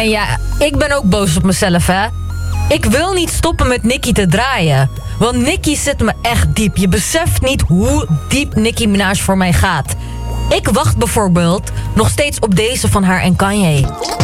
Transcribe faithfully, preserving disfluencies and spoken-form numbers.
En ja, ik ben ook boos op mezelf, hè. Ik wil niet stoppen met Nicki te draaien. Want Nicki zit me echt diep. Je beseft niet hoe diep Nicki Minaj voor mij gaat. Ik wacht bijvoorbeeld nog steeds op deze van haar en Kanye.